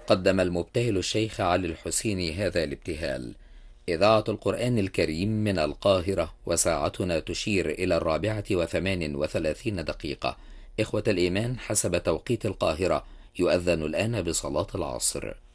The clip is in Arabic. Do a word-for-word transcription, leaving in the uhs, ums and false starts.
قدم المبتهل الشيخ علي الحسيني هذا الابتهال. إذاعة القرآن الكريم من القاهرة، وساعتنا تشير إلى الرابعة وثمان وثلاثين دقيقة. إخوة الإيمان، حسب توقيت القاهرة يؤذن الآن بصلاة العصر.